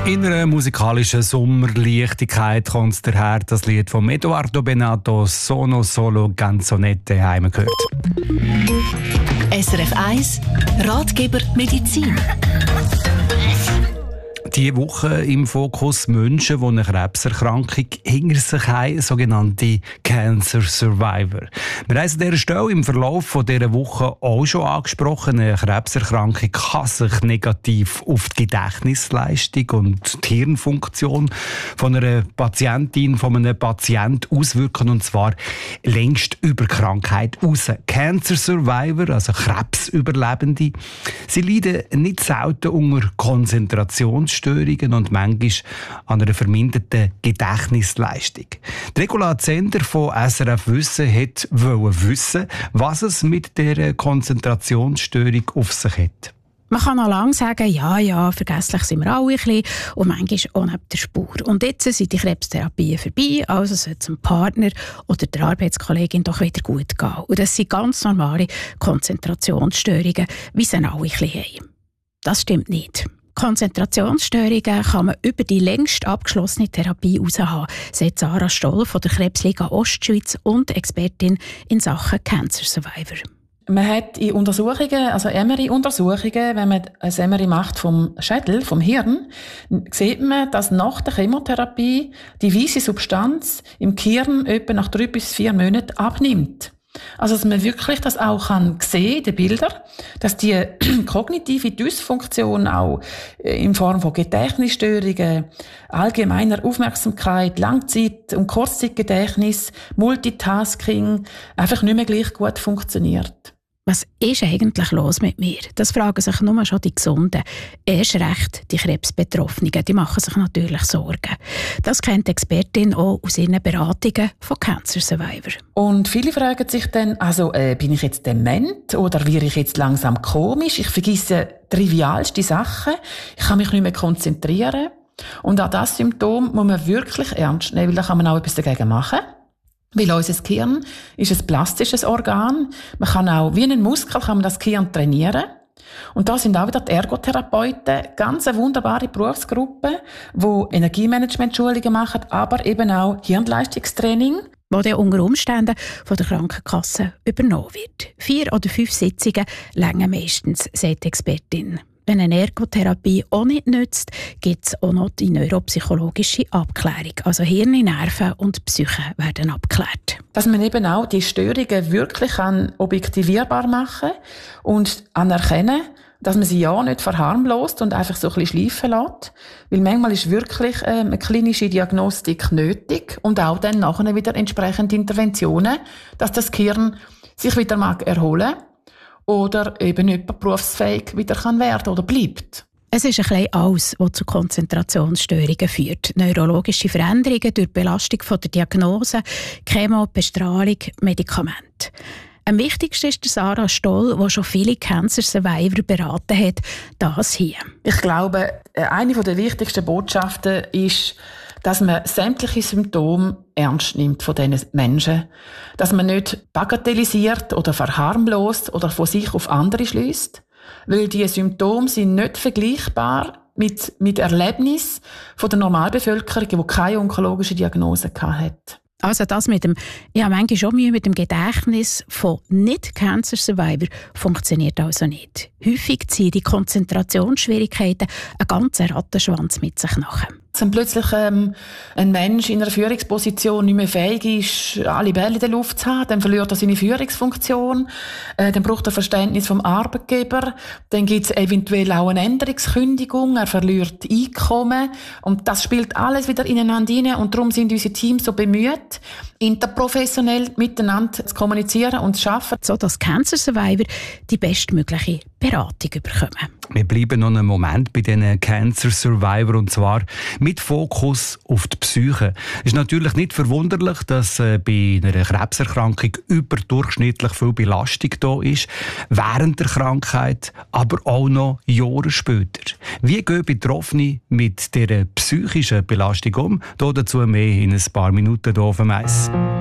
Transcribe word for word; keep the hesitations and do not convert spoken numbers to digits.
In einer musikalischen Sommerleichtigkeit kommt daher das Lied von Edoardo Bennato «Sono solo canzonette» heimgehört. S R F eins Ratgeber Medizin. Diese Woche im Fokus Menschen, die eine Krebserkrankung hinter sich haben, sogenannte Cancer Survivor. Wir haben an dieser Stelle im Verlauf dieser Woche auch schon angesprochen, eine Krebserkrankung kann sich negativ auf die Gedächtnisleistung und die Hirnfunktion von einer Patientin, von einem Patienten auswirken, und zwar längst über die Krankheit raus. Cancer Survivor, also Krebsüberlebende, sie leiden nicht selten unter Konzentrationsstörungen und manchmal an einer verminderten Gedächtnisleistung. Die Regula Zender von S R F Wissen wollte wissen, was es mit dieser Konzentrationsstörung auf sich hat. Man kann noch lange sagen, ja, ja, vergesslich sind wir alle ein bisschen und manchmal auch neben der Spur. Und jetzt sind die Krebstherapien vorbei, also sollte es dem Partner oder der Arbeitskollegin doch wieder gut gehen. Und das sind ganz normale Konzentrationsstörungen, wie sie alle ein bisschen haben. Das stimmt nicht. Konzentrationsstörungen kann man über die längst abgeschlossene Therapie heraus haben, sagt Sarah Stoll von der Krebsliga Ostschweiz und Expertin in Sachen Cancer Survivor. Man hat in Untersuchungen, also M R I-Untersuchungen, wenn man ein M R I macht vom Schädel, vom Hirn, sieht man, dass nach der Chemotherapie die weiße Substanz im Gehirn etwa nach drei bis vier Monaten abnimmt. Also, dass man wirklich das auch kann sehen, die Bilder, dass die kognitive Dysfunktion auch in Form von Gedächtnisstörungen, allgemeiner Aufmerksamkeit, Langzeit- und Kurzzeitgedächtnis, Multitasking einfach nicht mehr gleich gut funktioniert. Was ist eigentlich los mit mir? Das fragen sich nur schon die Gesunden. Erst recht die Krebsbetroffenen. Die machen sich natürlich Sorgen. Das kennt die Expertin auch aus ihren Beratungen von Cancer Survivor. Und viele fragen sich dann, also äh, bin ich jetzt dement oder werde ich jetzt langsam komisch? Ich vergesse trivialste Sachen. Ich kann mich nicht mehr konzentrieren. Und auch das Symptom muss man wirklich ernst nehmen, weil da kann man auch etwas dagegen machen. Weil unser Gehirn ist ein plastisches Organ. Man kann auch, wie einen Muskel, kann man das Gehirn trainieren. Und da sind auch wieder die Ergotherapeuten, ganz eine wunderbare Berufsgruppe, die Energiemanagement-Schulungen machen, aber eben auch Hirnleistungstraining. Wo dann unter Umständen von der Krankenkasse übernommen wird. Vier oder fünf Sitzungen länger meistens, sagt die Expertin. Wenn eine Ergotherapie auch nicht nützt, gibt es auch noch die neuropsychologische Abklärung. Also Hirn, Nerven und Psyche werden abgeklärt. Dass man eben auch die Störungen wirklich objektivierbar machen kann und anerkennen, dass man sie ja nicht verharmlost und einfach so ein bisschen schleifen lässt. Weil manchmal ist wirklich ähm, eine klinische Diagnostik nötig und auch dann nachher wieder entsprechende Interventionen, dass das Gehirn sich wieder mag erholen oder eben jemand berufsfähig wieder kann werden oder bleibt. Es ist ein bisschen alles, was zu Konzentrationsstörungen führt. Neurologische Veränderungen durch Belastung von der Diagnose, Chemo, Bestrahlung, Medikamente. Am wichtigsten ist der Sarah Stoll, die schon viele Cancer Survivor beraten hat, das hier. Ich glaube, eine der wichtigsten Botschaften ist, dass man sämtliche Symptome ernst nimmt von diesen Menschen. Dass man nicht bagatellisiert oder verharmlost oder von sich auf andere schließt. Weil diese Symptome sind nicht vergleichbar mit, mit Erlebnissen von der Normalbevölkerung, die keine onkologische Diagnose hatte. Also das mit dem, ich habe manchmal schon Mühe mit dem Gedächtnis von Nicht-Cancer-Survivor funktioniert also nicht. Häufig ziehen die Konzentrationsschwierigkeiten einen ganzen Rattenschwanz mit sich nach. Wenn plötzlich ähm, ein Mensch in einer Führungsposition nicht mehr fähig ist, alle Bälle in der Luft zu haben, dann verliert er seine Führungsfunktion, äh, dann braucht er Verständnis vom Arbeitgeber, dann gibt es eventuell auch eine Änderungskündigung, er verliert Einkommen und das spielt alles wieder ineinander hinein und darum sind unsere Teams so bemüht, interprofessionell miteinander zu kommunizieren und zu arbeiten, so dass Cancer Survivor die bestmögliche Beratung bekommen. Wir bleiben noch einen Moment bei diesen Cancer Survivor und zwar mit Fokus auf die Psyche. Es ist natürlich nicht verwunderlich, dass äh, bei einer Krebserkrankung überdurchschnittlich viel Belastung da ist, während der Krankheit, aber auch noch Jahre später. Wie gehen Betroffene mit dieser psychischen Belastung um? Dazu mehr in ein paar Minuten hier auf dem Eis.